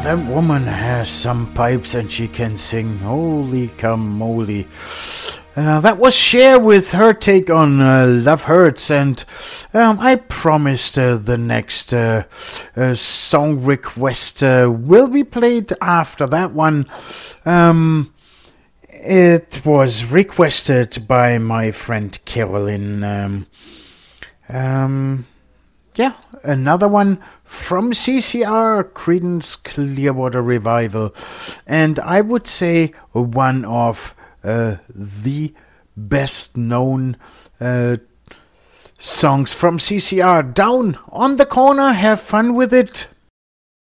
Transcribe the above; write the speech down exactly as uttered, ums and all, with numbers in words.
that woman has some pipes and she can sing. Holy camoly. Uh, that was Cher with her take on uh, Love Hurts, and um, I promised uh, the next uh, uh, song request uh, will be played after that one. Um, it was requested by my friend Carolyn. Um, um, yeah, another one from C C R, Creedence Clearwater Revival, and I would say one of Uh, the best known uh, songs from C C R. Down on the Corner, have fun with it.